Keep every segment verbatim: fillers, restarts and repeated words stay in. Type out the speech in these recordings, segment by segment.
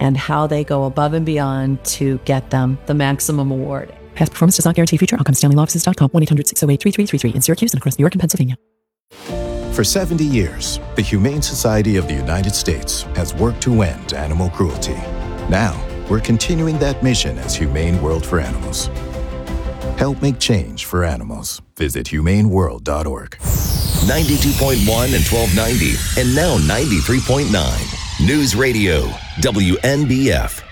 and how they go above and beyond to get them the maximum award. Past performance does not guarantee future outcomes. Stanley Law Offices dot com, one eight hundred six oh eight three three three three in Syracuse and across New York and Pennsylvania. For seventy years, the Humane Society of the United States has worked to end animal cruelty. Now, we're continuing that mission as Humane World for Animals. Help make change for animals. Visit humane world dot org. ninety-two point one and twelve ninety, and now ninety-three point nine. News Radio, W N B F.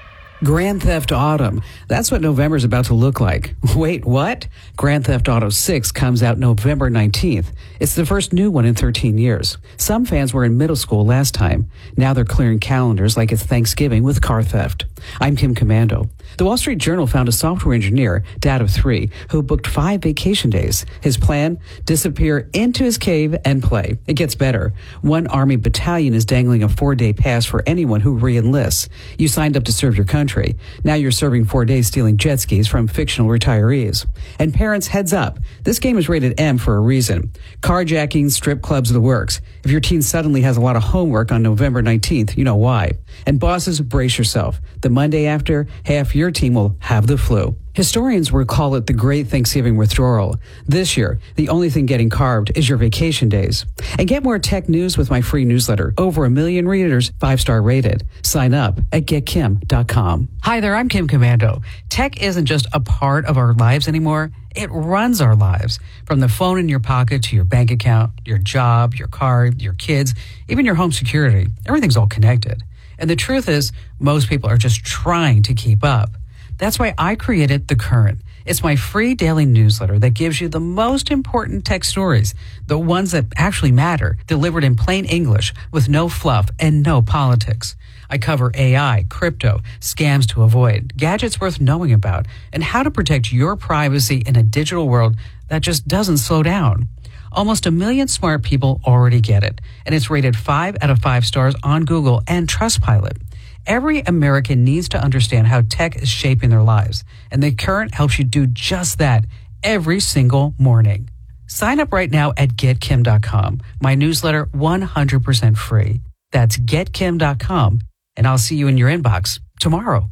Grand Theft Autumn. That's what November's about to look like. Wait, what? Grand Theft Auto six comes out November nineteenth. It's the first new one in thirteen years. Some fans were in middle school last time. Now they're clearing calendars like it's Thanksgiving with car theft. I'm Kim Commando. The Wall Street Journal found a software engineer, dad of three, who booked five vacation days. His plan? Disappear into his cave and play. It gets better. One Army battalion is dangling a four-day pass for anyone who re-enlists. You signed up to serve your country. Now you're serving four days stealing jet skis from fictional retirees. And parents, heads up. This game is rated M for a reason. Carjacking, strip clubs, the works. If your teen suddenly has a lot of homework on November nineteenth, you know why. And bosses, brace yourself. The Monday after, half your team will have the flu. Historians will call it the Great Thanksgiving Withdrawal. This year, the only thing getting carved is your vacation days. And get more tech news with my free newsletter. Over a million readers, five-star rated. Sign up at get kim dot com. Hi there, I'm Kim Commando. Tech isn't just a part of our lives anymore. It runs our lives. From the phone in your pocket to your bank account, your job, your car, your kids, even your home security. Everything's all connected. And the truth is, most people are just trying to keep up. That's why I created The Current. It's my free daily newsletter that gives you the most important tech stories, the ones that actually matter, delivered in plain English with no fluff and no politics. I cover A I, crypto, scams to avoid, gadgets worth knowing about, and how to protect your privacy in a digital world that just doesn't slow down. Almost a million smart people already get it, and it's rated five out of five stars on Google and Trustpilot. Every American needs to understand how tech is shaping their lives, and The Current helps you do just that every single morning. Sign up right now at get kim dot com. My newsletter, one hundred percent free. That's get kim dot com, and I'll see you in your inbox tomorrow.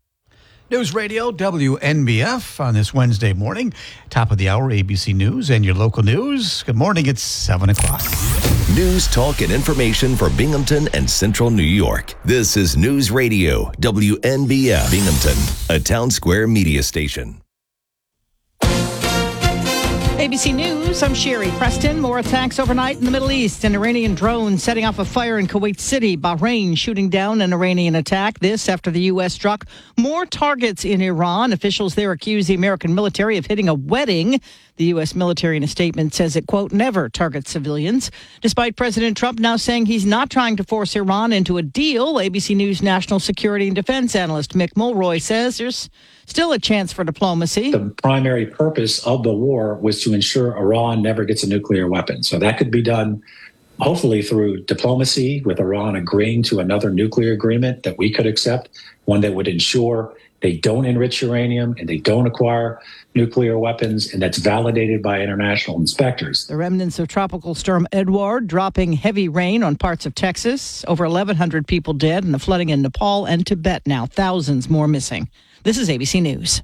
News Radio W N B F on this Wednesday morning. Top of the hour, A B C News and your local news. Good morning, it's seven o'clock. News, talk, and information for Binghamton and Central New York. This is News Radio, W N B F, Binghamton, a Town Square media station. A B C News, I'm Sherry Preston. More attacks overnight in the Middle East. An Iranian drone setting off a fire in Kuwait City. Bahrain shooting down an Iranian attack. This after the U S struck more targets in Iran. Officials there accuse the American military of hitting a wedding. The U S military in a statement says it, quote, never targets civilians. Despite President Trump now saying he's not trying to force Iran into a deal, A B C News national security and defense analyst Mick Mulroy says there's still a chance for diplomacy. The primary purpose of the war was to ensure Iran never gets a nuclear weapon. So that could be done hopefully through diplomacy, with Iran agreeing to another nuclear agreement that we could accept, one that would ensure they don't enrich uranium and they don't acquire nuclear weapons, and that's validated by international inspectors. The remnants of Tropical Storm Edward dropping heavy rain on parts of Texas. Over eleven hundred people dead in the flooding in Nepal and Tibet now. Thousands more missing. This is A B C News.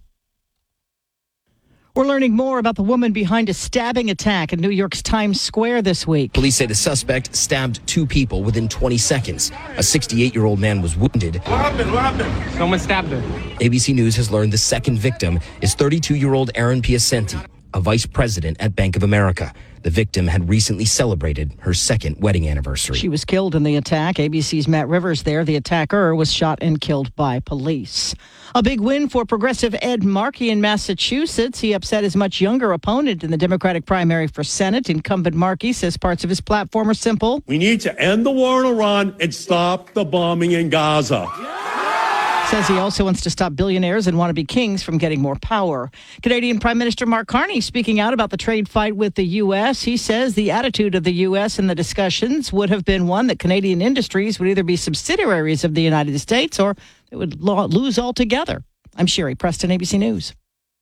We're learning more about the woman behind a stabbing attack in New York's Times Square this week. Police say the suspect stabbed two people within twenty seconds. A sixty-eight-year-old man was wounded. What happened? What happened? Someone stabbed her. A B C News has learned the second victim is thirty-two-year-old Erin Piacenti, a vice president at Bank of America. The victim had recently celebrated her second wedding anniversary. She was killed in the attack. A B C's Matt Rivers there. The attacker was shot and killed by police. A big win for progressive Ed Markey in Massachusetts. He upset his much younger opponent in the Democratic primary for Senate. Incumbent Markey says parts of his platform are simple. We need to end the war in Iran and stop the bombing in Gaza. Says he also wants to stop billionaires and wannabe kings from getting more power. Canadian Prime Minister Mark Carney speaking out about the trade fight with the U S. He says the attitude of the U S in the discussions would have been one that Canadian industries would either be subsidiaries of the United States or it would lo- lose altogether. I'm Sherry Preston, A B C News.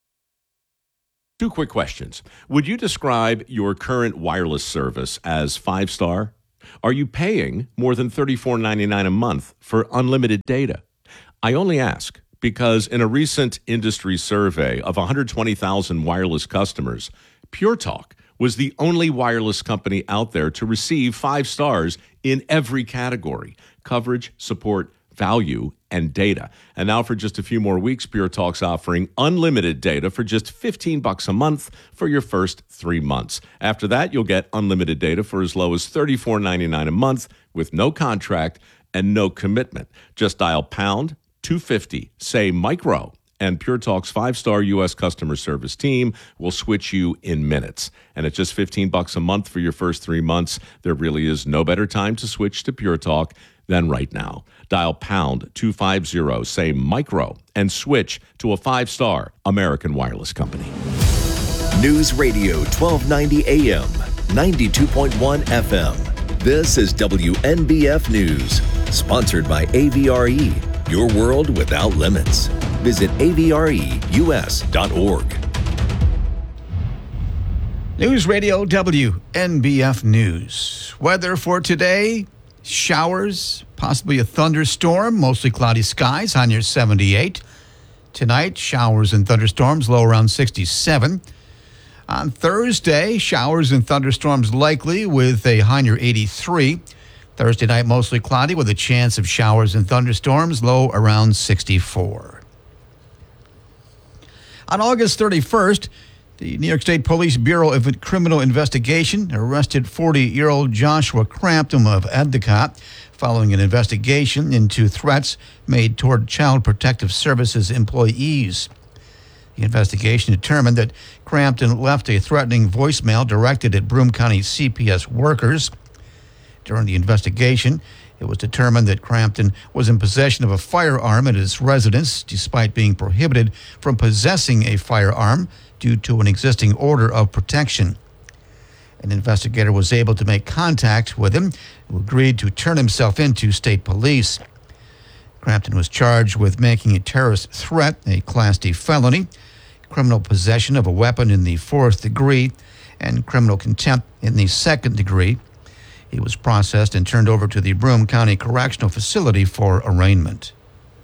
Two quick questions. Would you describe your current wireless service as five-star? Are you paying more than thirty-four ninety-nine a month for unlimited data? I only ask because in a recent industry survey of one hundred twenty thousand wireless customers, Pure Talk was the only wireless company out there to receive five stars in every category: coverage, support, value, and data. And now for just a few more weeks, Pure Talk's offering unlimited data for just fifteen bucks a month for your first three months. After that, you'll get unlimited data for as low as thirty-four ninety-nine a month with no contract and no commitment. Just dial pound two fifty, say micro, and Pure Talk's five-star U S customer service team will switch you in minutes. And at just fifteen bucks a month for your first three months, there really is no better time to switch to Pure Talk than right now. Dial pound two fifty, say micro, and switch to a five-star American wireless company. News Radio twelve ninety A M, ninety-two point one F M. This is W N B F News, sponsored by A V R E, your world without limits. Visit A V R E U S dot org. News Radio W N B F News. Weather for today: showers, possibly a thunderstorm, mostly cloudy skies, high near seventy-eight. Tonight, showers and thunderstorms, low around sixty-seven. On Thursday, showers and thunderstorms likely with a high near eighty-three. Thursday night, mostly cloudy with a chance of showers and thunderstorms, low around sixty-four. On August thirty-first, the New York State Police Bureau of Criminal Investigation arrested forty-year-old Joshua Crampton of Endicott following an investigation into threats made toward Child Protective Services employees. The investigation determined that Crampton left a threatening voicemail directed at Broome County C P S workers. During the investigation, it was determined that Crampton was in possession of a firearm at his residence, despite being prohibited from possessing a firearm due to an existing order of protection. An investigator was able to make contact with him, who agreed to turn himself into state police. Crampton was charged with making a terrorist threat, a Class D felony, criminal possession of a weapon in the fourth degree, and criminal contempt in the second degree. He was processed and turned over to the Broome County Correctional Facility for arraignment.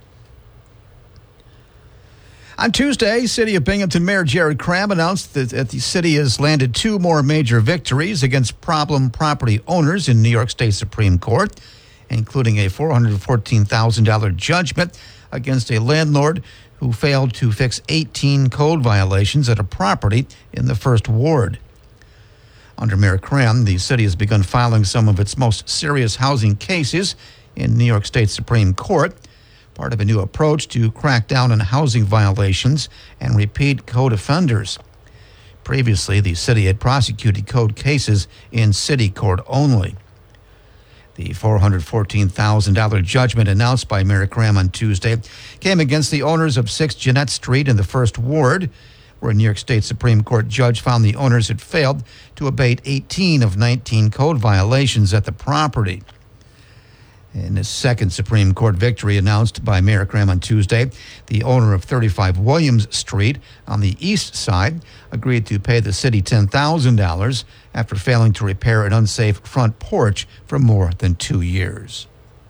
On Tuesday, City of Binghamton Mayor Jared Crabb announced that the city has landed two more major victories against problem property owners in New York State Supreme Court, including a four hundred fourteen thousand dollars judgment against a landlord who failed to fix eighteen code violations at a property in the First Ward. Under Mayor Crabb, the city has begun filing some of its most serious housing cases in New York State Supreme Court, part of a new approach to crack down on housing violations and repeat code offenders. Previously, the city had prosecuted code cases in city court only. The four hundred fourteen thousand dollars judgment announced by Mayor Crabb on Tuesday came against the owners of six Jeanette Street in the First Ward, where a New York State Supreme Court judge found the owners had failed to abate eighteen of nineteen code violations at the property. In the second Supreme Court victory announced by Mayor Crabb on Tuesday, the owner of thirty-five Williams Street on the east side agreed to pay the city ten thousand dollars after failing to repair an unsafe front porch for more than two years.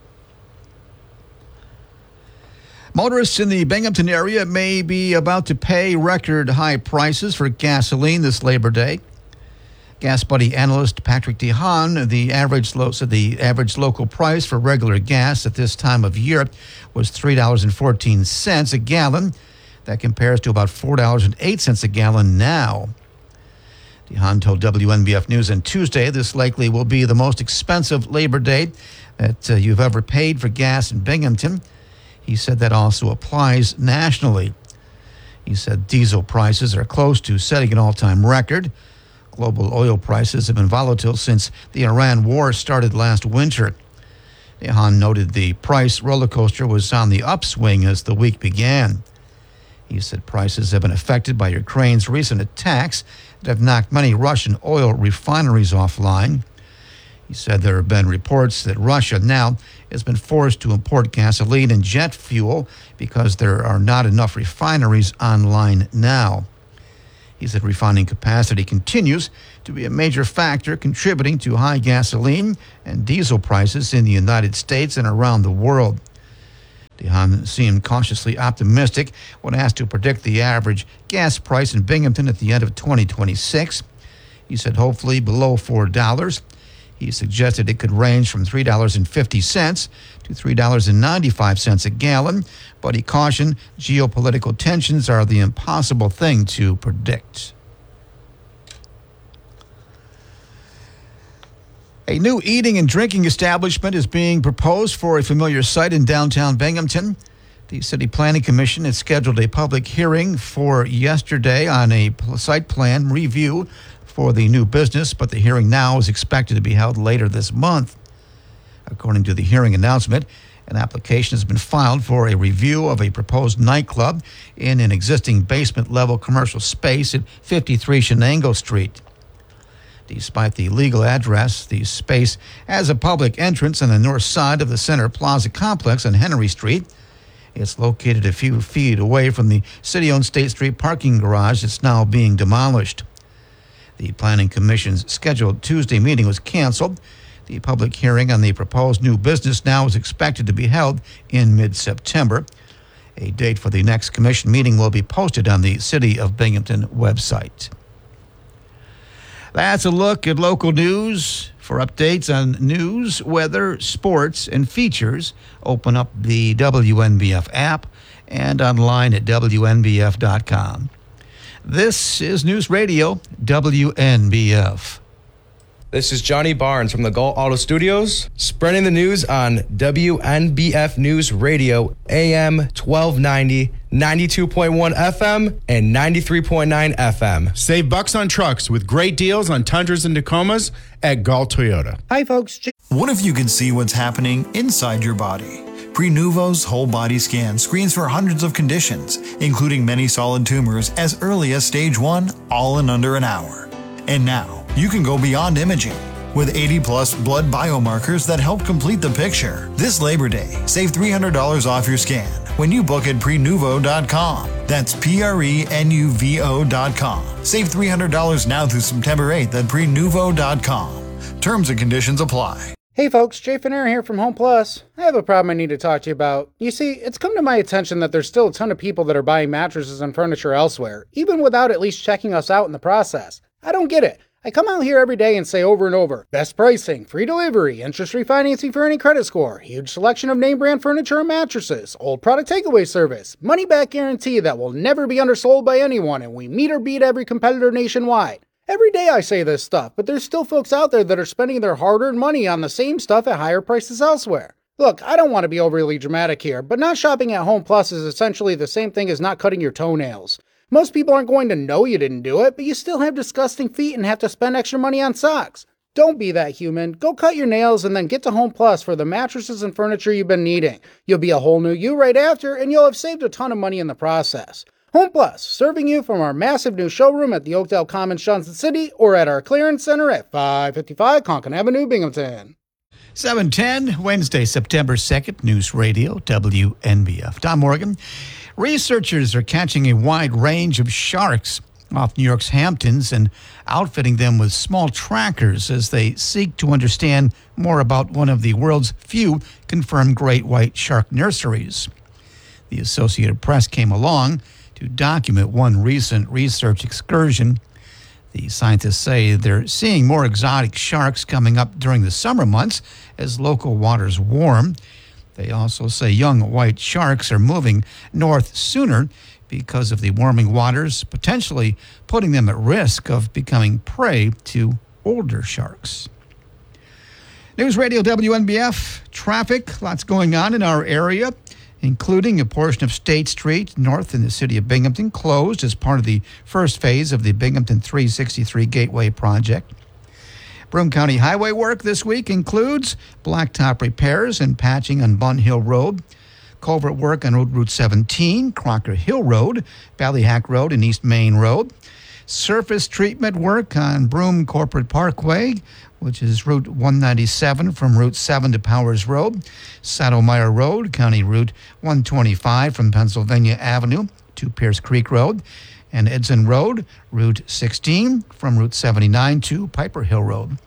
Motorists in the Binghamton area may be about to pay record high prices for gasoline this Labor Day. Gas Buddy analyst Patrick DeHaan, the average lo- said the average local price for regular gas at this time of year was three dollars and fourteen cents a gallon. That compares to about four dollars and eight cents a gallon now. DeHaan told W N B F News on Tuesday this likely will be the most expensive Labor Day that uh, you've ever paid for gas in Binghamton. He said that also applies nationally. He said diesel prices are close to setting an all-time record. Global oil prices have been volatile since the Iran war started last winter. DeHaan noted the price roller coaster was on the upswing as the week began. He said prices have been affected by Ukraine's recent attacks that have knocked many Russian oil refineries offline. He said there have been reports that Russia now has been forced to import gasoline and jet fuel because there are not enough refineries online now. He said refining capacity continues to be a major factor contributing to high gasoline and diesel prices in the United States and around the world. DeHaan seemed cautiously optimistic when asked to predict the average gas price in Binghamton at the end of twenty twenty-six. He said hopefully below four dollars. He suggested it could range from three dollars and fifty cents to three dollars and ninety-five cents a gallon, but he cautioned geopolitical tensions are the impossible thing to predict. A new eating and drinking establishment is being proposed for a familiar site in downtown Binghamton. The City Planning Commission has scheduled a public hearing for yesterday on a site plan review for the new business, but the hearing now is expected to be held later this month. According to the hearing announcement, an application has been filed for a review of a proposed nightclub in an existing basement-level commercial space at fifty-three Shenango Street. Despite the legal address, the space has a public entrance on the north side of the Center Plaza complex on Henry Street. It's located a few feet away from the city-owned State Street parking garage that's now being demolished. The Planning Commission's scheduled Tuesday meeting was canceled. The public hearing on the proposed new business now is expected to be held in mid-September. A date for the next commission meeting will be posted on the City of Binghamton website. That's a look at local news. For updates on news, weather, sports, and features, open up the W N B F app and online at W N B F dot com. This is News Radio W N B F. This is Johnny Barnes from the Galt Auto Studios, spreading the news on W N B F News Radio, A M twelve ninety, ninety-two point one F M, and ninety-three point nine F M. Save bucks on trucks with great deals on Tundras and Tacomas at Galt Toyota. Hi, folks. What if you could see what's happening inside your body? Prenuvo's whole body scan screens for hundreds of conditions, including many solid tumors as early as stage one, all in under an hour. And now, you can go beyond imaging with eighty plus blood biomarkers that help complete the picture. This Labor Day, save three hundred dollars off your scan when you book at prenuvo dot com. That's P R E N U V O dot com. Save three hundred dollars now through September eighth at prenuvo dot com. Terms and conditions apply. Hey folks, Jay Finera here from Home Plus. I have a problem I need to talk to you about. You see, it's come to my attention that there's still a ton of people that are buying mattresses and furniture elsewhere, even without at least checking us out in the process. I don't get it. I come out here every day and say over and over, best pricing, free delivery, interest-free financing for any credit score, huge selection of name brand furniture and mattresses, old product takeaway service, money-back guarantee that will never be undersold by anyone, and we meet or beat every competitor nationwide. Every day I say this stuff, but there's still folks out there that are spending their hard-earned money on the same stuff at higher prices elsewhere. Look, I don't want to be overly dramatic here, but not shopping at Home Plus is essentially the same thing as not cutting your toenails. Most people aren't going to know you didn't do it, but you still have disgusting feet and have to spend extra money on socks. Don't be that human. Go cut your nails and then get to Home Plus for the mattresses and furniture you've been needing. You'll be a whole new you right after, and you'll have saved a ton of money in the process. Home Plus, serving you from our massive new showroom at the Oakdale Commons, Johnson City, or at our clearance center at five fifty-five Conkin Avenue, Binghamton. seven ten, Wednesday, September second, News Radio, W N B F. Don Morgan. Researchers are catching a wide range of sharks off New York's Hamptons and outfitting them with small trackers as they seek to understand more about one of the world's few confirmed great white shark nurseries. The Associated Press came along to document one recent research excursion. The scientists say they're seeing more exotic sharks coming up during the summer months as local waters warm. They also say young white sharks are moving north sooner because of the warming waters, potentially putting them at risk of becoming prey to older sharks. News Radio W N B F, traffic, lots going on in our area, including a portion of State Street north in the city of Binghamton closed as part of the first phase of the Binghamton three sixty-three Gateway project. Broome County Highway work this week includes blacktop repairs and patching on Bun Hill Road, culvert work on Route seventeen, Crocker Hill Road, Ballyhack Road, and East Main Road, surface treatment work on Broome Corporate Parkway, which is Route one ninety-seven from Route seven to Powers Road, Saddlemeyer Road, County Route one twenty-five from Pennsylvania Avenue to Pierce Creek Road, and Edson Road, Route sixteen from Route seventy-nine to Piper Hill Road.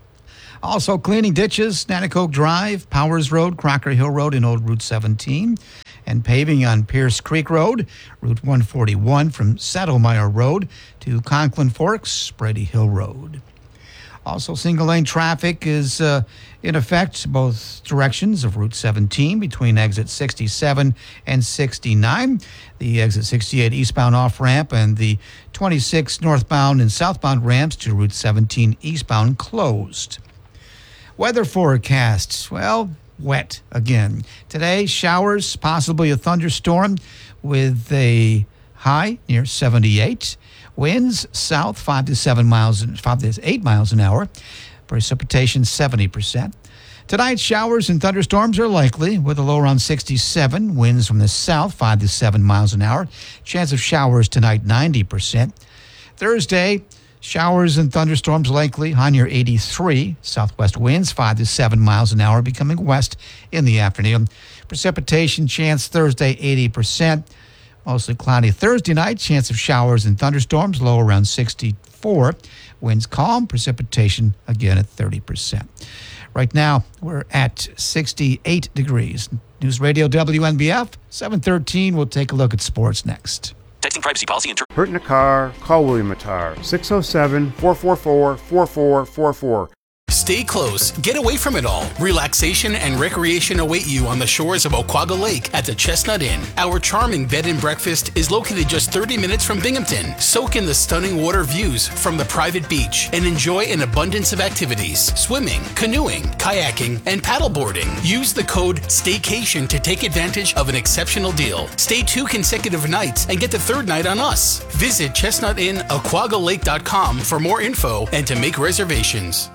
Also cleaning ditches, Nanacoke Drive, Powers Road, Crocker Hill Road, and Old Route seventeen. And paving on Pierce Creek Road, Route one forty-one from Saddlemeyer Road to Conklin Forks, Brady Hill Road. Also, single-lane traffic is uh, in effect both directions of Route seventeen between exit sixty-seven and sixty-nine, the exit sixty-eight eastbound off-ramp, and the twenty-six northbound and southbound ramps to Route seventeen eastbound closed. Weather forecasts, well, wet again. Today, showers, possibly a thunderstorm with a high near seventy-eight. Winds south five to seven miles, five to eight miles an hour. Precipitation seventy percent. Tonight, showers and thunderstorms are likely with a low around sixty-seven. Winds from the south five to seven miles an hour. Chance of showers tonight ninety percent. Thursday, showers and thunderstorms likely, high near eighty-three. Southwest winds five to seven miles an hour, becoming west in the afternoon. Precipitation chance Thursday eighty percent. Mostly cloudy Thursday night. Chance of showers and thunderstorms, low around sixty-four. Winds calm. Precipitation again at thirty percent. Right now, we're at sixty-eight degrees. News Radio W N B F, seven thirteen. We'll take a look at sports next. Texting privacy policy. Inter- Hurt in a car? Call William Attar. six oh seven, four four four, four four four four. Stay close. Get away from it all. Relaxation and recreation await you on the shores of Oquaga Lake at the Chestnut Inn. Our charming bed and breakfast is located just thirty minutes from Binghamton. Soak in the stunning water views from the private beach and enjoy an abundance of activities: swimming, canoeing, kayaking, and paddleboarding. Use the code STAYCATION to take advantage of an exceptional deal. Stay two consecutive nights and get the third night on us. Visit chestnut inn aquaga lake dot com for more info and to make reservations.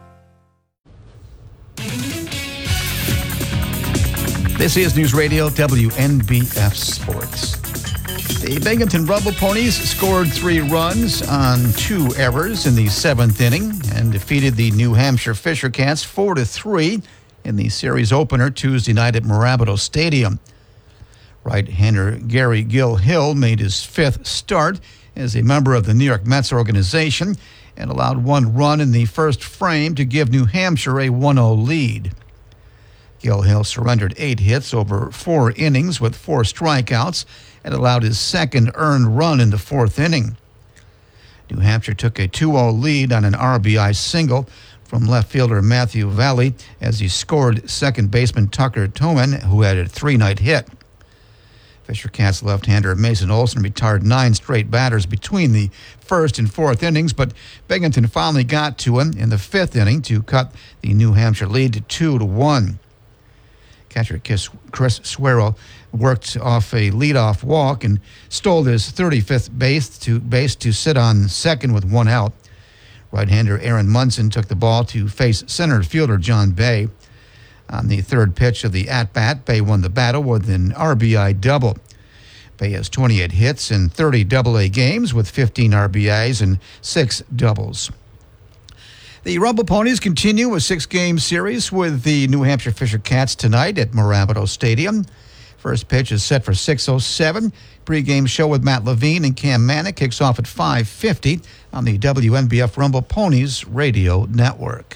This is News Radio W N B F Sports. The Binghamton Rumble Ponies scored three runs on two errors in the seventh inning and defeated the New Hampshire Fisher Cats four to three in the series opener Tuesday night at Marabito Stadium. Right-hander Gary Gill Hill made his fifth start as a member of the New York Mets organization and allowed one run in the first frame to give New Hampshire a one oh lead. Gill Hill surrendered eight hits over four innings with four strikeouts and allowed his second earned run in the fourth inning. New Hampshire took a two oh lead on an R B I single from left fielder Matthew Valley as he scored second baseman Tucker Toman, who had a three-night hit. Fisher Cats left-hander Mason Olson retired nine straight batters between the first and fourth innings, but Binghamton finally got to him in the fifth inning to cut the New Hampshire lead to two to one. Catcher Chris Swirl worked off a leadoff walk and stole his thirty-fifth base to base to sit on second with one out. Right-hander Aaron Munson took the ball to face center fielder John Bay. On the third pitch of the at-bat, Bay won the battle with an R B I double. Bay has twenty-eight hits in thirty double A games with fifteen R B Is and six doubles. The Rumble Ponies continue a six-game series with the New Hampshire Fisher Cats tonight at Marabito Stadium. First pitch is set for six oh seven. Pre-game show with Matt Levine and Cam Manick kicks off at five fifty on the W N B F Rumble Ponies radio network.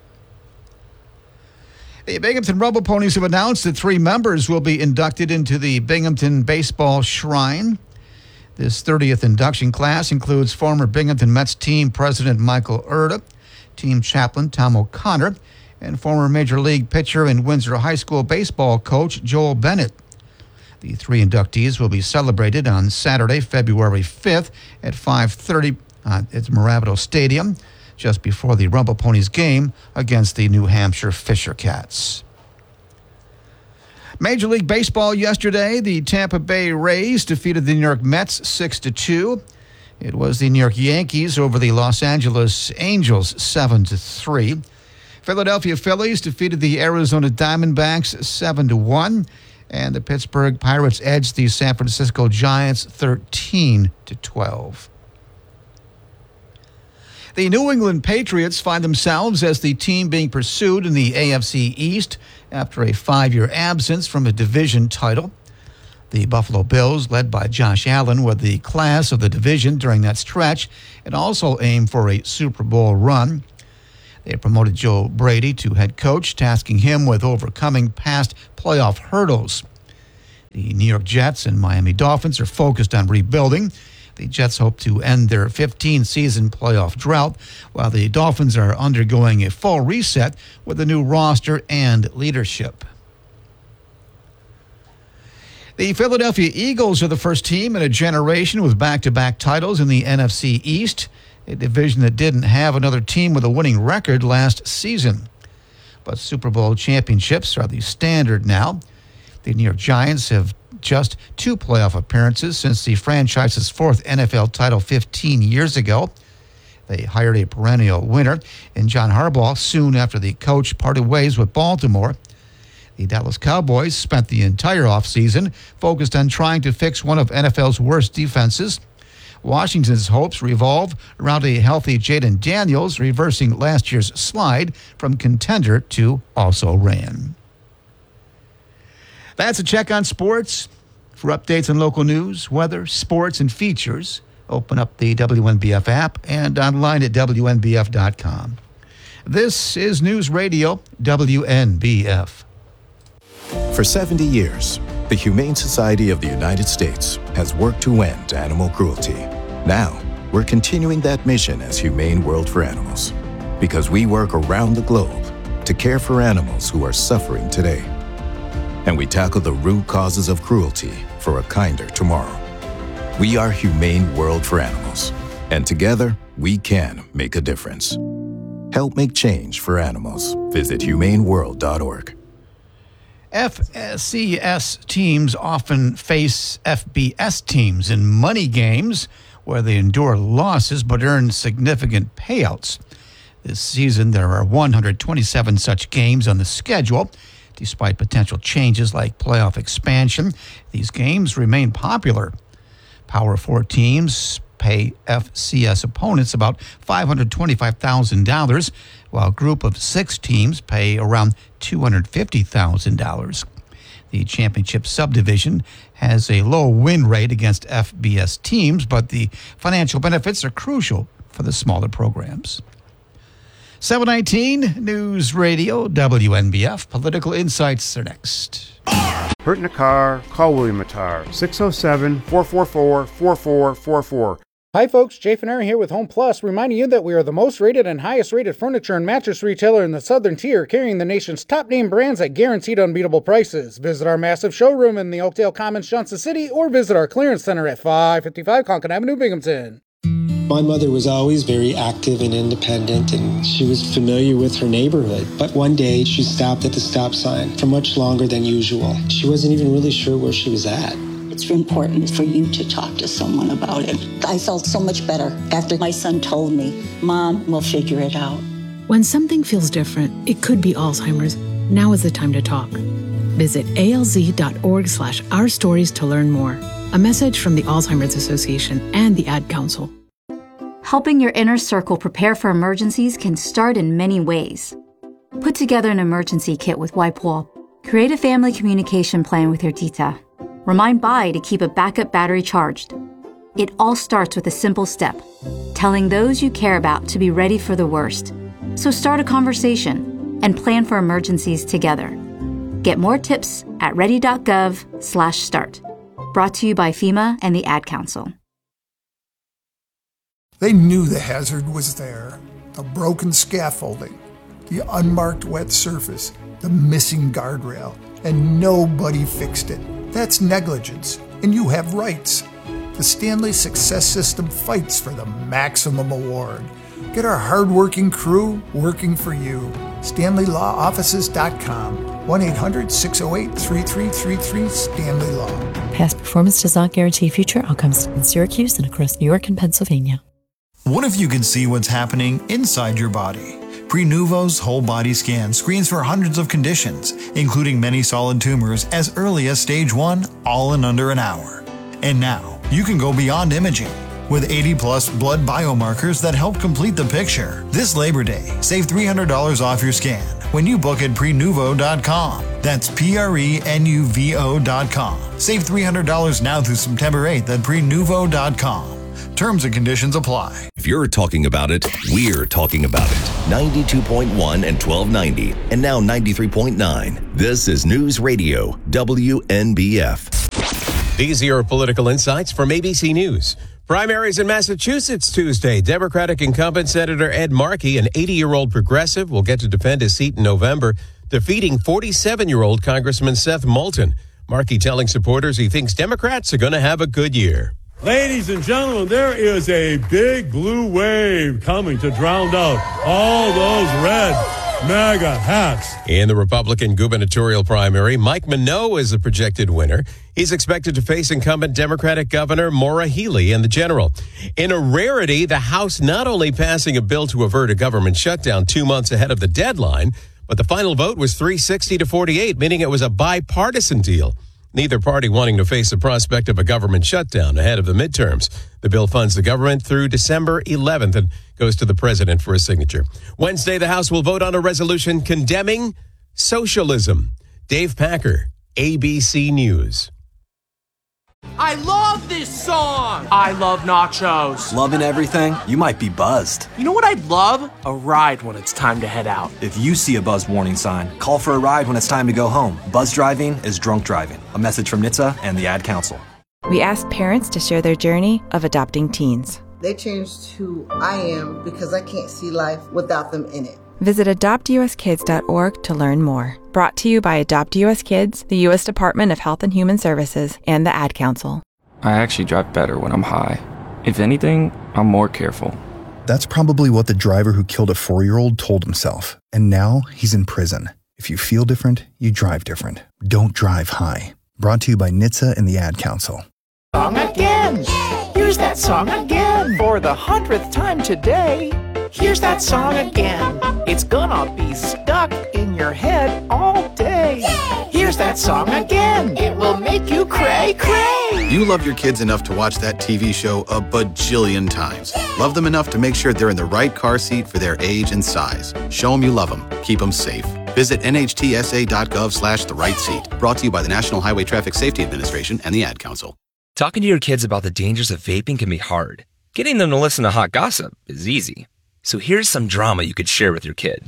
The Binghamton Rumble Ponies have announced that three members will be inducted into the Binghamton Baseball Shrine. This thirtieth induction class includes former Binghamton Mets team president Michael Erda, team chaplain Tom O'Connor, and former Major League pitcher and Windsor High School baseball coach Joel Bennett. The three inductees will be celebrated on Saturday, February fifth at five thirty uh, at Marabito Stadium, just before the Rumble Ponies game against the New Hampshire Fisher Cats. Major League Baseball yesterday, the Tampa Bay Rays defeated the New York Mets six to two. It was the New York Yankees over the Los Angeles Angels seven to three. Philadelphia Phillies defeated the Arizona Diamondbacks seven to one, and the Pittsburgh Pirates edged the San Francisco Giants thirteen to twelve. The New England Patriots find themselves as the team being pursued in the A F C East after a five-year absence from a division title. The Buffalo Bills, led by Josh Allen, were the class of the division during that stretch and also aimed for a Super Bowl run. They promoted Joe Brady to head coach, tasking him with overcoming past playoff hurdles. The New York Jets and Miami Dolphins are focused on rebuilding. The Jets hope to end their fifteen-season playoff drought, while the Dolphins are undergoing a full reset with a new roster and leadership. The Philadelphia Eagles are the first team in a generation with back-to-back titles in the N F C East, a division that didn't have another team with a winning record last season. But Super Bowl championships are the standard now. The New York Giants have just two playoff appearances since the franchise's fourth N F L title fifteen years ago. They hired a perennial winner in John Harbaugh soon after the coach parted ways with Baltimore. The Dallas Cowboys spent the entire offseason focused on trying to fix one of N F L's worst defenses. Washington's hopes revolve around a healthy Jaden Daniels, reversing last year's slide from contender to also ran. That's a check on sports. For updates on local news, weather, sports, and features, open up the W N B F app and online at W N B F dot com. This is News Radio W N B F. For seventy years, the Humane Society of the United States has worked to end animal cruelty. Now, we're continuing that mission as Humane World for Animals, because we work around the globe to care for animals who are suffering today. And we tackle the root causes of cruelty for a kinder tomorrow. We are Humane World for Animals, and together we can make a difference. Help make change for animals. Visit humane world dot org. F C S teams often face F B S teams in money games where they endure losses but earn significant payouts. This season, there are one hundred twenty-seven such games on the schedule. Despite potential changes like playoff expansion, these games remain popular. Power Four teams pay F C S opponents about five hundred twenty-five thousand dollars, while a group of six teams pay around two hundred fifty thousand dollars. The championship subdivision has a low win rate against F B S teams, but the financial benefits are crucial for the smaller programs. seven nineteen News Radio W N B F. Political Insights are next. Hurt in a car? Call William Attar. six oh seven, four four four, four four four four. Hi folks, Jay Faneri here with Home Plus, reminding you that we are the most rated and highest rated furniture and mattress retailer in the Southern Tier, carrying the nation's top name brands at guaranteed unbeatable prices. Visit our massive showroom in the Oakdale Commons, Johnson City, or visit our clearance center at five fifty-five Concord Avenue, Binghamton. My mother was always very active and independent, and she was familiar with her neighborhood. But one day, she stopped at the stop sign for much longer than usual. She wasn't even really sure where she was at. It's important for you to talk to someone about it. I felt so much better after my son told me, Mom, we'll figure it out. When something feels different, it could be Alzheimer's. Now is the time to talk. Visit A L Z dot org slash our stories to learn more. A message from the Alzheimer's Association and the Ad Council. Helping your inner circle prepare for emergencies can start in many ways. Put together an emergency kit with WipeWall. Create a family communication plan with your tita. Remind Bai to keep a backup battery charged. It all starts with a simple step, telling those you care about to be ready for the worst. So start a conversation and plan for emergencies together. Get more tips at ready.gov slash start. Brought to you by FEMA and the Ad Council. They knew the hazard was there. The broken scaffolding, the unmarked wet surface, the missing guardrail, and nobody fixed it. That's negligence, and you have rights. The Stanley Success System fights for the maximum award. Get our hardworking crew working for you. Stanley Law Offices dot com. one eight hundred, six oh eight, three three three three, Stanley Law. Past performance does not guarantee future outcomes in Syracuse and across New York and Pennsylvania. What if you could see what's happening inside your body? Prenuvo's whole body scan screens for hundreds of conditions, including many solid tumors as early as stage one, all in under an hour. And now, you can go beyond imaging. with eighty plus blood biomarkers that help complete the picture. This Labor Day, save three hundred dollars off your scan when you book at prenuvo dot com. That's P R E N U V O dot com. Save three hundred dollars now through September eighth at prenuvo dot com. Terms and conditions apply. If you're talking about it, we're talking about it. ninety-two point one and twelve ninety, and now ninety-three point nine. This is News Radio, W N B F. These are your political insights from A B C News. Primaries in Massachusetts Tuesday. Democratic incumbent Senator Ed Markey, an eighty-year-old progressive, will get to defend his seat in November, defeating forty-seven-year-old Congressman Seth Moulton. Markey telling supporters he thinks Democrats are going to have a good year. Ladies and gentlemen, there is a big blue wave coming to drown out all those red MAGA hats. In the Republican gubernatorial primary, Mike Minow is the projected winner. He's expected to face incumbent Democratic Governor Maura Healey in the general. In a rarity, the House not only passing a bill to avert a government shutdown two months ahead of the deadline, but the final vote was three sixty to forty-eight, meaning it was a bipartisan deal. Neither party wanting to face the prospect of a government shutdown ahead of the midterms. The bill funds the government through December eleventh and goes to the president for a signature. Wednesday, the House will vote on a resolution condemning socialism. Dave Packer, A B C News. I love this song! I love nachos. Loving everything? You might be buzzed. You know what I'd love? A ride when it's time to head out. If you see a buzz warning sign, call for a ride when it's time to go home. Buzz driving is drunk driving. A message from N H T S A and the Ad Council. We asked parents to share their journey of adopting teens. They changed who I am because I can't see life without them in it. Visit adopt u s kids dot org to learn more. Brought to you by Adopt U S Kids, the U S Department of Health and Human Services, and the Ad Council. I actually drive better when I'm high. If anything, I'm more careful. That's probably what the driver who killed a four-year-old told himself. And now he's in prison. If you feel different, you drive different. Don't drive high. Brought to you by N H T S A and the Ad Council. Song again! Here's that song again! For the hundredth time today, here's that song again. It's gonna be stuck in your head all day. Here's that song again. It will make you cray cray. You love your kids enough to watch that T V show a bajillion times. Love them enough to make sure they're in the right car seat for their age and size. Show them you love them. Keep them safe. Visit N H T S A dot gov slash the right seat. Brought to you by the National Highway Traffic Safety Administration and the Ad Council. Talking to your kids about the dangers of vaping can be hard. Getting them to listen to hot gossip is easy. So here's some drama you could share with your kid.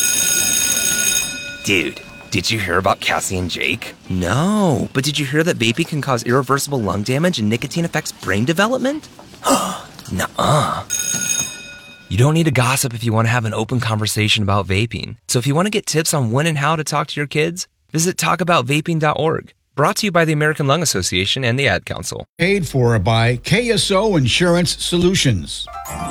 Dude, did you hear about Cassie and Jake? No, but did you hear that vaping can cause irreversible lung damage and nicotine affects brain development? Nuh-uh. You don't need to gossip if you want to have an open conversation about vaping. So if you want to get tips on when and how to talk to your kids, visit talk about vaping dot org. Brought to you by the American Lung Association and the Ad Council. Paid for by K S O Insurance Solutions.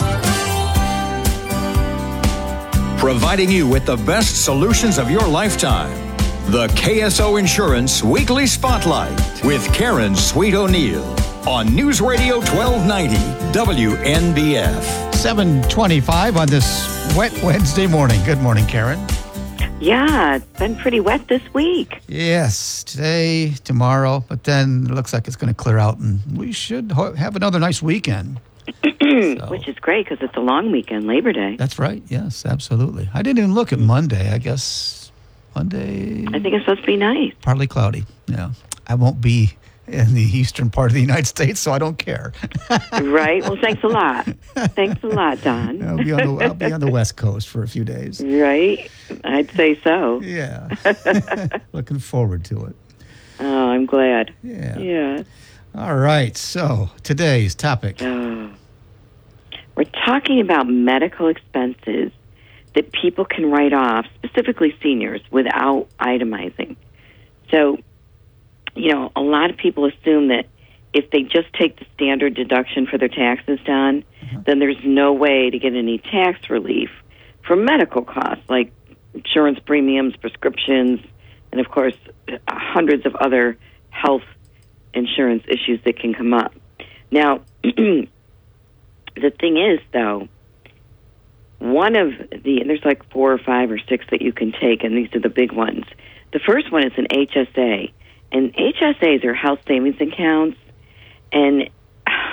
Providing you with the best solutions of your lifetime. The K S O Insurance Weekly Spotlight with Karen Sweet O'Neill on News Radio twelve ninety W N B F. seven twenty-five on this wet Wednesday morning. Good morning, Karen. Yeah, it's been pretty wet this week. Yes, today, tomorrow, but then it looks like it's going to clear out, and we should ho- have another nice weekend. So. Which is great because it's a long weekend, Labor Day. That's right. Yes, absolutely. I didn't even look at Monday. I guess Monday. I think it's supposed to be nice. Partly cloudy. Yeah, I won't be in the eastern part of the United States, so I don't care. Right. Well, thanks a lot. Thanks a lot, Don. I'll be, on the, I'll be on the West Coast for a few days. Right. I'd say so. Yeah. Looking forward to it. Oh, I'm glad. Yeah. Yeah. All right. So today's topic. Oh. We're talking about medical expenses that people can write off, specifically seniors, without itemizing. So, you know, a lot of people assume that if they just take the standard deduction for their taxes done, mm-hmm. then there's no way to get any tax relief for medical costs like insurance premiums, prescriptions, and, of course, hundreds of other health insurance issues that can come up. Now, the thing is, though, one of the, and there's like four or five or six that you can take, and these are the big ones. The first one is an H S A. And H S As are health savings accounts, and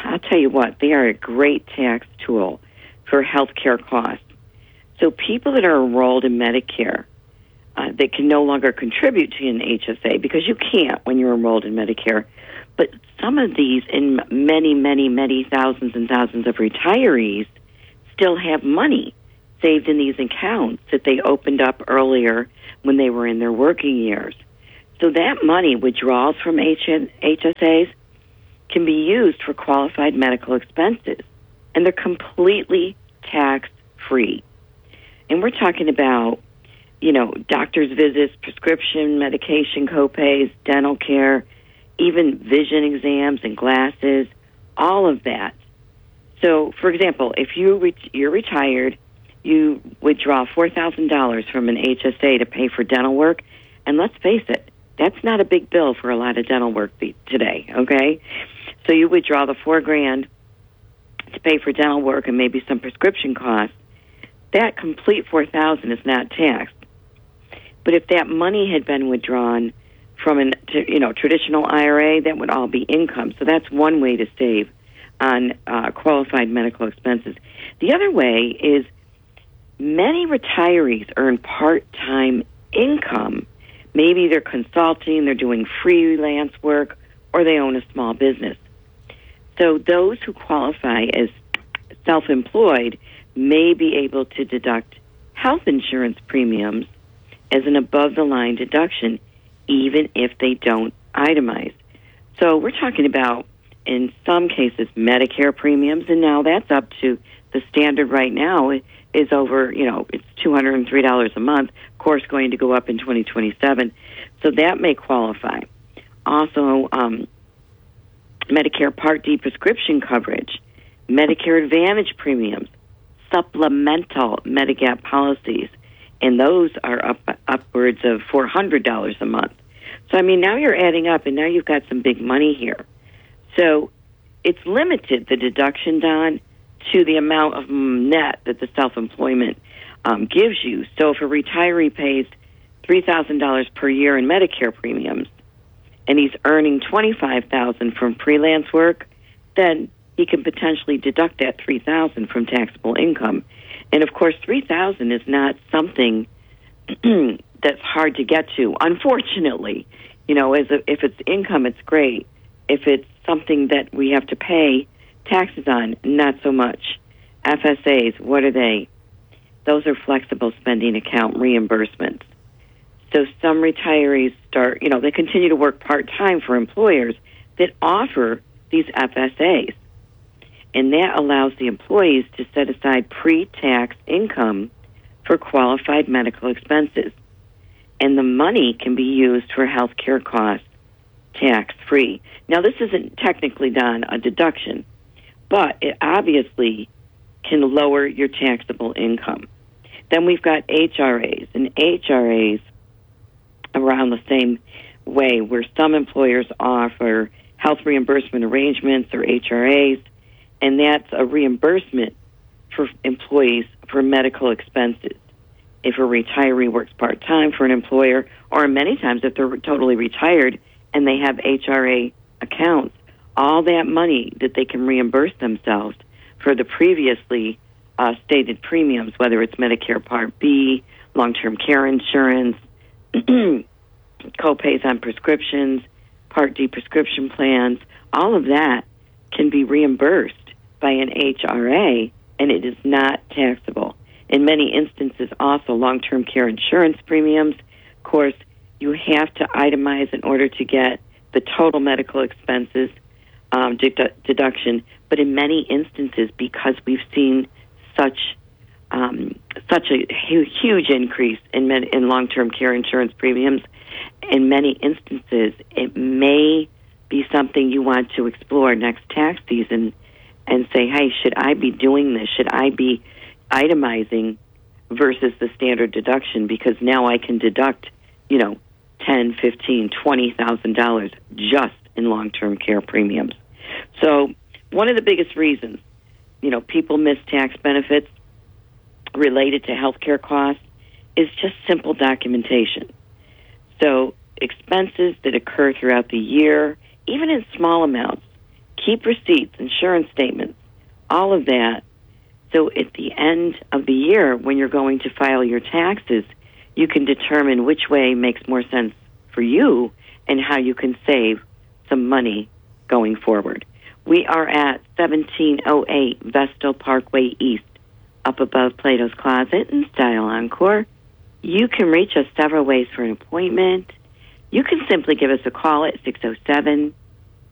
I'll tell you what, they are a great tax tool for health care costs. So people that are enrolled in Medicare, uh, they can no longer contribute to an H S A because you can't when you're enrolled in Medicare. But some of these, and many, many, many thousands and thousands of retirees still have money saved in these accounts that they opened up earlier when they were in their working years. So that money, withdrawals from H S As, can be used for qualified medical expenses, and they're completely tax-free. And we're talking about, you know, doctor's visits, prescription medication copays, dental care, even vision exams and glasses, all of that. So, for example, if you re- you're retired, you withdraw four thousand dollars from an H S A to pay for dental work, and let's face it, that's not a big bill for a lot of dental work today, okay? So you withdraw the four grand to pay for dental work and maybe some prescription costs. That complete four thousand is not taxed. But if that money had been withdrawn from an you know traditional I R A, that would all be income. So that's one way to save on uh, qualified medical expenses. The other way is many retirees earn part-time income. Maybe they're consulting, they're doing freelance work, or they own a small business. So those who qualify as self-employed may be able to deduct health insurance premiums as an above-the-line deduction, even if they don't itemize. So we're talking about, in some cases, Medicare premiums, and now that's up to the standard right now is over, you know, it's two hundred three dollars a month, of course, going to go up in twenty twenty-seven. So that may qualify. Also, um, Medicare Part D prescription coverage, Medicare Advantage premiums, supplemental Medigap policies, and those are up upwards of four hundred dollars a month. So, I mean, now you're adding up, and now you've got some big money here. So it's limited, the deduction, Don, to the amount of net that the self-employment um, gives you. So if a retiree pays three thousand dollars per year in Medicare premiums, and he's earning twenty-five thousand dollars from freelance work, then he can potentially deduct that three thousand dollars from taxable income. And, of course, three thousand dollars is not something that's hard to get to, unfortunately. You know, as a, if it's income, it's great. If it's something that we have to pay taxes on, not so much. F S As, what are they? Those are flexible spending account reimbursements. So some retirees start, you know, they continue to work part-time for employers that offer these F S As. And that allows the employees to set aside pre-tax income for qualified medical expenses. And the money can be used for health care costs tax-free. Now, this isn't technically done a deduction, but it obviously can lower your taxable income. Then we've got H R As, and H R As around the same way, where some employers offer health reimbursement arrangements or H R As, and that's a reimbursement for employees for medical expenses. If a retiree works part-time for an employer, or many times if they're totally retired and they have H R A accounts, all that money that they can reimburse themselves for the previously uh, stated premiums, whether it's Medicare Part B, long-term care insurance, co-pays on prescriptions, Part D prescription plans, all of that can be reimbursed by an H R A, and it is not taxable. In many instances, also long-term care insurance premiums, of course, you have to itemize in order to get the total medical expenses um, dedu- deduction. But in many instances, because we've seen such um, such a hu- huge increase in, med- in long-term care insurance premiums, in many instances, it may be something you want to explore next tax season and say, hey, should I be doing this? Should I be itemizing versus the standard deduction? Because now I can deduct, you know, ten, fifteen, twenty thousand dollars just in long-term care premiums. So one of the biggest reasons, you know, people miss tax benefits related to health care costs is just simple documentation. So expenses that occur throughout the year, even in small amounts, keep receipts, insurance statements, all of that. So at the end of the year, when you're going to file your taxes, you can determine which way makes more sense for you and how you can save some money going forward. We are at seventeen oh eight Vestal Parkway East, up above Plato's Closet in Style Encore. You can reach us several ways for an appointment. You can simply give us a call at six oh seven,